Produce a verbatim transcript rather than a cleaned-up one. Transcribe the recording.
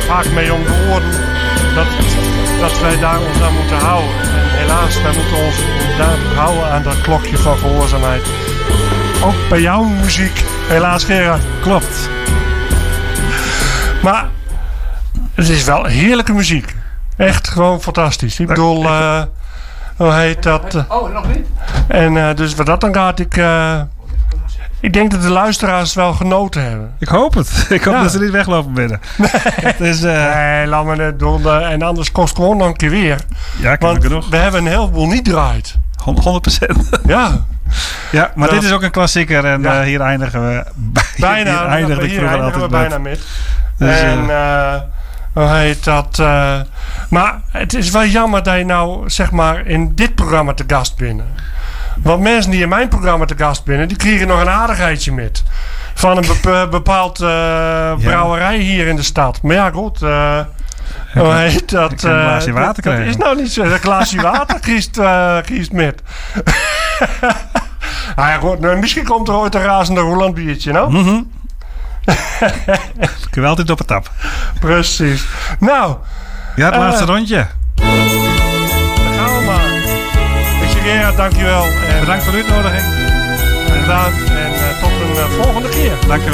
vaak mee om de oren dat, dat wij daar ons aan moeten houden. En helaas, wij moeten ons daar houden aan dat klokje van gehoorzaamheid. Ook bij jouw muziek, helaas Gerard. Klopt. Maar het is wel heerlijke muziek. Echt gewoon fantastisch. Ik bedoel, uh, hoe heet dat? Uh, oh, nog niet? En uh, dus wat dat dan gaat, ik... Uh, Ik denk dat de luisteraars wel genoten hebben. Ik hoop het. Ik hoop ja. dat ze niet weglopen binnen. Nee, het is, uh... nee laat me net doen. En anders kost gewoon nog een keer weer. Ja, ik Want heb genoeg. We hebben een heleboel niet draait. honderd procent. Ja. Ja, maar ja. dit is ook een klassieker. En ja. uh, hier eindigen we... Bijna. Hier eindigen, hier eindigen altijd we bijna met. Dus, en... Uh, hoe heet dat? Uh, maar het is wel jammer dat je nou, zeg maar, in dit programma te gast bent. Want mensen die in mijn programma te gast binnen, die kregen nog een aardigheidje met. Van een bep- bepaald uh, brouwerij ja. hier in de stad. Maar ja, goed. Uh, hoe heet dat? Ik kan een glaasje water dat, krijgen. Dat is nou niet zo. Een glaasje water kiest, uh, kiest met. Nou ja, goed. Nou, misschien komt er ooit een razende Roland biertje, nou? Mm-hmm. Kun je altijd op het tap. Precies. Nou. Ja, het uh, laatste rondje. Dan gaan we maar. Gerard, dankjewel. En bedankt voor de uitnodiging. Gedaan. En uh, tot een uh, volgende keer. Dankjewel.